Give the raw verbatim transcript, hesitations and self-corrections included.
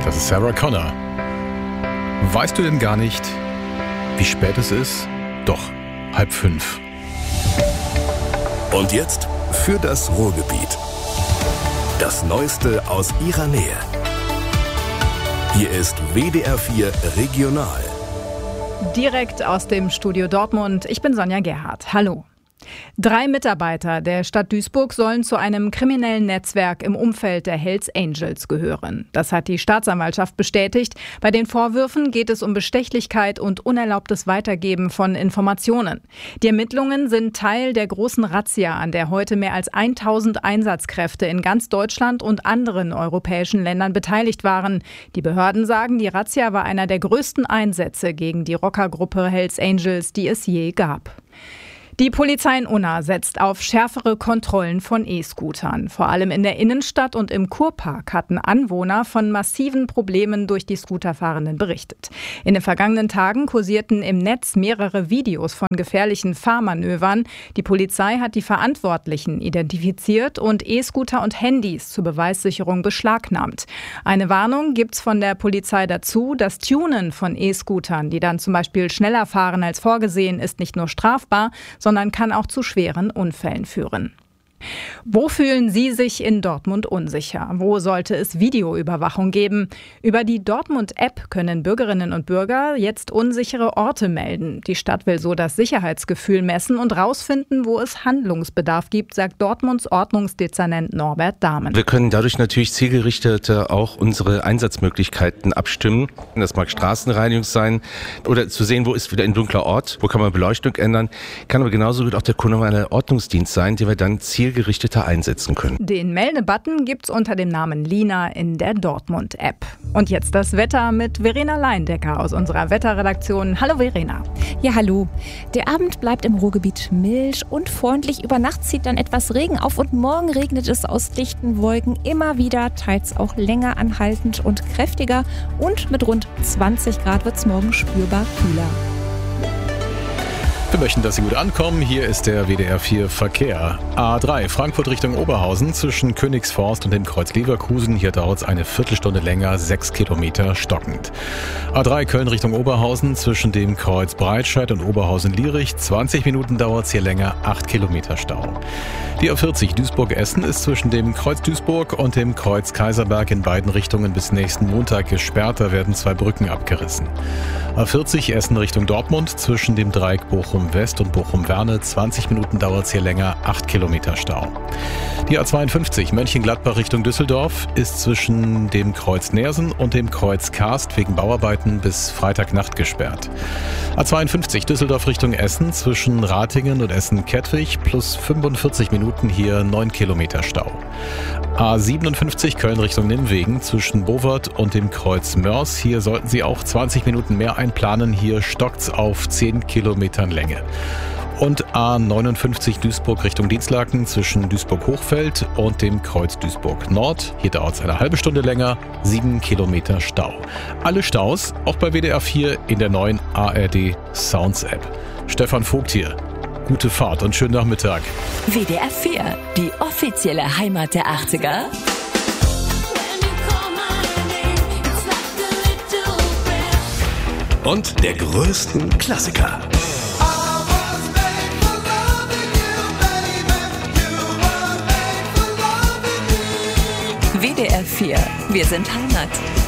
Das ist Sarah Connor. Weißt du denn gar nicht, wie spät es ist? Doch, halb fünf. Und jetzt für das Ruhrgebiet. Das Neueste aus ihrer Nähe. Hier ist W D R vier Regional. Direkt aus dem Studio Dortmund. Ich bin Sonja Gerhardt. Hallo. Drei Mitarbeiter der Stadt Duisburg sollen zu einem kriminellen Netzwerk im Umfeld der Hells Angels gehören. Das hat die Staatsanwaltschaft bestätigt. Bei den Vorwürfen geht es um Bestechlichkeit und unerlaubtes Weitergeben von Informationen. Die Ermittlungen sind Teil der großen Razzia, an der heute mehr als tausend Einsatzkräfte in ganz Deutschland und anderen europäischen Ländern beteiligt waren. Die Behörden sagen, die Razzia war einer der größten Einsätze gegen die Rockergruppe Hells Angels, die es je gab. Die Polizei in Unna setzt auf schärfere Kontrollen von E-Scootern. Vor allem in der Innenstadt und im Kurpark hatten Anwohner von massiven Problemen durch die Scooterfahrenden berichtet. In den vergangenen Tagen kursierten im Netz mehrere Videos von gefährlichen Fahrmanövern. Die Polizei hat die Verantwortlichen identifiziert und E-Scooter und Handys zur Beweissicherung beschlagnahmt. Eine Warnung gibt's von der Polizei dazu. Das Tunen von E-Scootern, die dann zum Beispiel schneller fahren als vorgesehen, ist nicht nur strafbar, sondern kann auch zu schweren Unfällen führen. Wo fühlen Sie sich in Dortmund unsicher? Wo sollte es Videoüberwachung geben? Über die Dortmund-App können Bürgerinnen und Bürger jetzt unsichere Orte melden. Die Stadt will so das Sicherheitsgefühl messen und rausfinden, wo es Handlungsbedarf gibt, sagt Dortmunds Ordnungsdezernent Norbert Dahmen. Wir können dadurch natürlich zielgerichteter auch unsere Einsatzmöglichkeiten abstimmen. Das mag Straßenreinigung sein oder zu sehen, wo ist wieder ein dunkler Ort, wo kann man Beleuchtung ändern. Kann aber genauso gut auch der kommunale Ordnungsdienst sein, den wir dann zielgerichtet gerichteter einsetzen können. Den Meldebutton gibt's unter dem Namen Lina in der Dortmund-App. Und jetzt das Wetter mit Verena Leindecker aus unserer Wetterredaktion. Hallo Verena. Ja, hallo. Der Abend bleibt im Ruhrgebiet mild und freundlich. Über Nacht zieht dann etwas Regen auf und morgen regnet es aus dichten Wolken immer wieder, teils auch länger anhaltend und kräftiger. Und mit rund zwanzig Grad wird's morgen spürbar kühler. Wir möchten, dass Sie gut ankommen. Hier ist der W D R vier Verkehr. A drei, Frankfurt Richtung Oberhausen zwischen Königsforst und dem Kreuz Leverkusen. Hier dauert es eine Viertelstunde länger, sechs Kilometer stockend. A drei, Köln Richtung Oberhausen zwischen dem Kreuz Breitscheid und Oberhausen-Lierich. zwanzig Minuten dauert es hier länger, acht Kilometer Stau. Die A vierzig, Duisburg-Essen ist zwischen dem Kreuz Duisburg und dem Kreuz Kaiserberg in beiden Richtungen bis nächsten Montag gesperrt. Da werden zwei Brücken abgerissen. A vierzig, Essen Richtung Dortmund zwischen dem Dreieck Bochum West und Bochum-Werne. zwanzig Minuten dauert es hier länger, acht Kilometer Stau. Die A zweiundfünfzig, Mönchengladbach Richtung Düsseldorf, ist zwischen dem Kreuz Neersen und dem Kreuz Karst wegen Bauarbeiten bis Freitagnacht gesperrt. A zweiundfünfzig, Düsseldorf Richtung Essen zwischen Ratingen und Essen-Kettwig plus fünfundvierzig Minuten hier neun Kilometer Stau. A siebenundfünfzig, Köln Richtung Nimwegen zwischen Bovert und dem Kreuz Mörs. Hier sollten Sie auch zwanzig Minuten mehr einplanen. Hier stockt's auf zehn Kilometern Länge. Und A neunundfünfzig, Duisburg Richtung Dienstlaken zwischen Duisburg-Hochfeld und dem Kreuz Duisburg Nord. Hier dauert es eine halbe Stunde länger, sieben Kilometer Stau. Alle Staus, auch bei W D R vier in der neuen A R D Sounds App. Stefan Vogt hier. Gute Fahrt und schönen Nachmittag. W D R vier, die offizielle Heimat der achtziger. Und der größten Klassiker. W D R vier, wir sind Heimat.